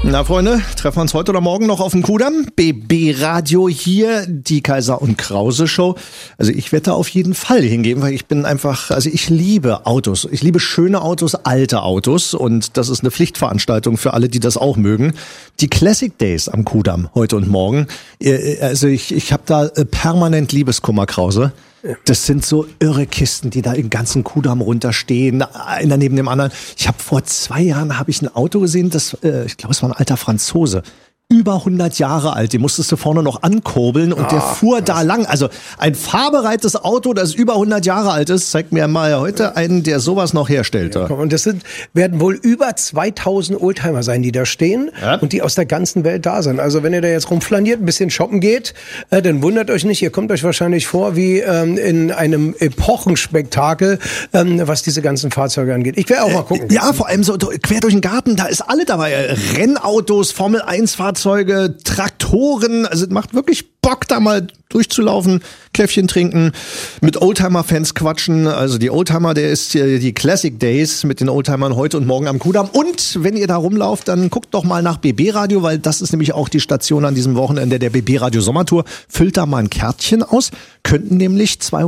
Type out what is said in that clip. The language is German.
Na Freunde, treffen wir uns heute oder morgen noch auf dem Kudamm? BB Radio hier, die Kaiser und Krause Show. Also ich werde da auf jeden Fall hingehen, weil ich bin einfach, also ich liebe Autos. Ich liebe schöne Autos, alte Autos und das ist eine Pflichtveranstaltung für alle, die das auch mögen. Die Classic Days am Kudamm heute und morgen. Also ich habe da permanent Liebeskummer, Krause. Das sind so irre Kisten, die da im ganzen Kudamm runterstehen, einer neben dem anderen. Ich habe vor 2 Jahren ein Auto gesehen, das, ich glaube, es war ein alter Franzose. Über 100 Jahre alt, den musstest du vorne noch ankurbeln und der fuhr da lang. Also ein fahrbereites Auto, das über 100 Jahre alt ist, zeigt mir mal heute einen, der sowas noch herstellt. Ja, und das werden wohl über 2000 Oldtimer sein, die da stehen und die aus der ganzen Welt da sind. Also wenn ihr da jetzt rumflaniert, ein bisschen shoppen geht, dann wundert euch nicht, ihr kommt euch wahrscheinlich vor wie in einem Epochenspektakel, was diese ganzen Fahrzeuge angeht. Ich werde auch mal gucken. Ja, vor allem so quer durch den Garten, da ist alle dabei. Rennautos, Formel-1-Fahrzeuge, Traktoren, also es macht wirklich Bock, da mal durchzulaufen, Käffchen trinken, mit Oldtimer-Fans quatschen. Also die Oldtimer, der ist hier die Classic Days mit den Oldtimern heute und morgen am Kudamm. Und wenn ihr da rumlauft, dann guckt doch mal nach BB Radio, weil das ist nämlich auch die Station an diesem Wochenende der BB Radio Sommertour. Füllt da mal ein Kärtchen aus, könnten nämlich 200